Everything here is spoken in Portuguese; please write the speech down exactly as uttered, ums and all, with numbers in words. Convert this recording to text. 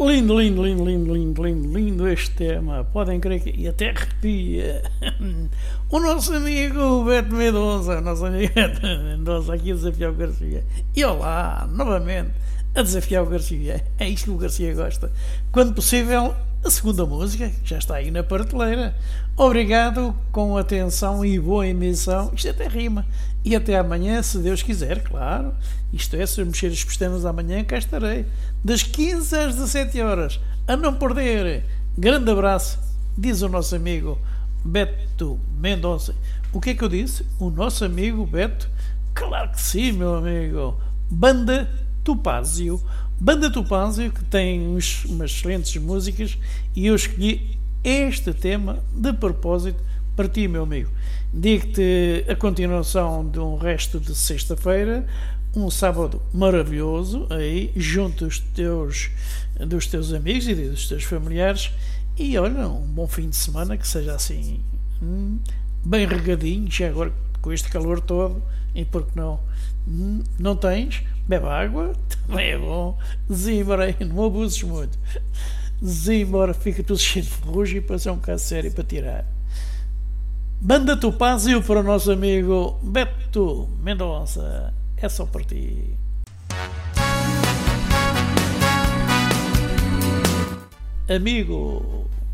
Lindo, lindo, lindo, lindo, lindo, lindo, lindo este tema. Podem crer que... E até arrepia. O nosso amigo Beto Mendonça, o nosso amigo Beto Mendonça aqui a desafiar o Garcia. E olá, novamente, a desafiar o Garcia. É isto que o Garcia gosta. Quando possível, a segunda música, que já está aí na prateleira. Obrigado, com atenção e boa emissão. Isto até rima. E até amanhã, se Deus quiser, claro. Isto é, se eu mexer as pestanas amanhã, cá estarei. Das quinze às dezassete horas. A não perder. Grande abraço, diz o nosso amigo Beto Mendonça. O que é que eu disse? O nosso amigo Beto? Claro que sim, meu amigo. Banda Topázio. Banda Topázio, que tem uns, umas excelentes músicas, e eu escolhi este tema de propósito para ti, meu amigo. Digo-te a continuação de um resto de sexta-feira, um sábado maravilhoso, aí, junto dos teus, dos teus amigos e dos teus familiares, e olha, um bom fim de semana, que seja assim, hum, bem regadinho, já agora com este calor todo, e porque não, hum, não tens, bebe água, também é bom, zimbora aí, não abuses muito, zimbora, fica tudo cheio de ferrugem, para ser um caso sério para tirar. Banda Topázio para o nosso amigo Beto Mendonça. É só por ti. Amigo,